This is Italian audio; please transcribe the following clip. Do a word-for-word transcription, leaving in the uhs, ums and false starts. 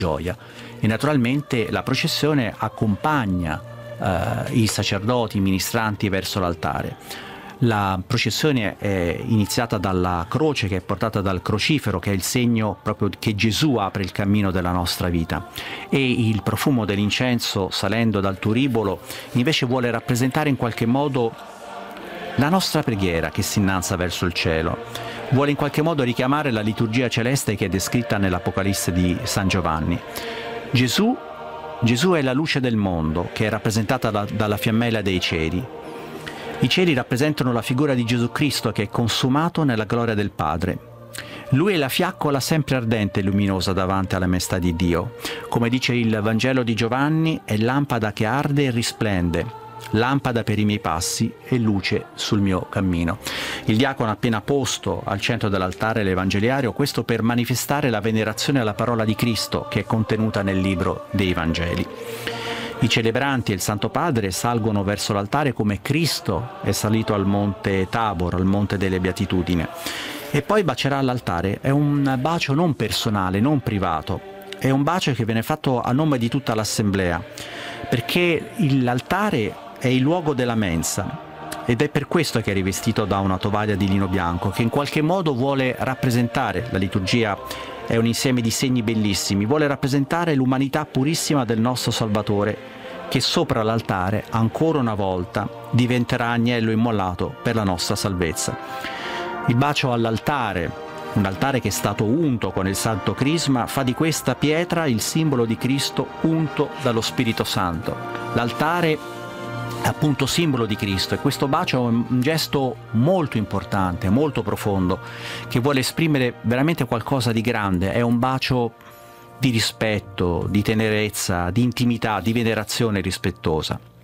gioia. E naturalmente la processione accompagna eh, i sacerdoti, i ministranti verso l'altare. La processione è iniziata dalla croce, che è portata dal crocifero, che è il segno proprio che Gesù apre il cammino della nostra vita, e il profumo dell'incenso salendo dal turibolo invece vuole rappresentare in qualche modo la nostra preghiera che si innalza verso il cielo, vuole in qualche modo richiamare la liturgia celeste che è descritta nell'Apocalisse di San Giovanni. Gesù, Gesù è la luce del mondo, che è rappresentata da, dalla fiammella dei cieli. I cieli rappresentano la figura di Gesù Cristo che è consumato nella gloria del Padre. Lui è la fiaccola sempre ardente e luminosa davanti alla maestà di Dio. Come dice il Vangelo di Giovanni, è lampada che arde e risplende, lampada per i miei passi e luce sul mio cammino. Il diacono ha appena posto al centro dell'altare l'Evangeliario, questo per manifestare la venerazione alla parola di Cristo che è contenuta nel libro dei Vangeli. I celebranti e il Santo Padre salgono verso l'altare come Cristo è salito al monte Tabor, al monte delle Beatitudini, e poi bacerà all'altare. È un bacio non personale, non privato, è un bacio che viene fatto a nome di tutta l'assemblea, perché l'altare è il luogo della mensa ed è per questo che è rivestito da una tovaglia di lino bianco che in qualche modo vuole rappresentare, la liturgia è un insieme di segni bellissimi, vuole rappresentare l'umanità purissima del nostro Salvatore, che sopra l'altare, ancora una volta, diventerà agnello immolato per la nostra salvezza. Il bacio all'altare, un altare che è stato unto con il Santo Crisma, fa di questa pietra il simbolo di Cristo unto dallo Spirito Santo. L'altare è appunto simbolo di Cristo, e questo bacio è un gesto molto importante, molto profondo, che vuole esprimere veramente qualcosa di grande. È un bacio di rispetto, di tenerezza, di intimità, di venerazione rispettosa.